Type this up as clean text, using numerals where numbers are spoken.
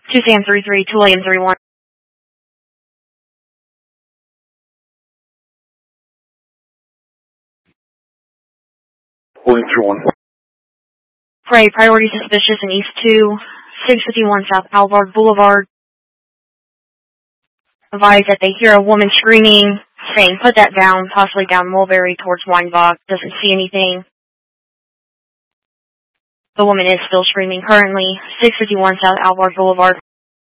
2 Sam 33, 2 William 31. William 31. Pray, priority suspicious in East 2, 651 South Alvord Boulevard. Advise that they hear a woman screaming, saying, put that down, possibly down Mulberry towards Weinbach. Doesn't see anything. The woman is still screaming currently. 651 South Alvord Boulevard.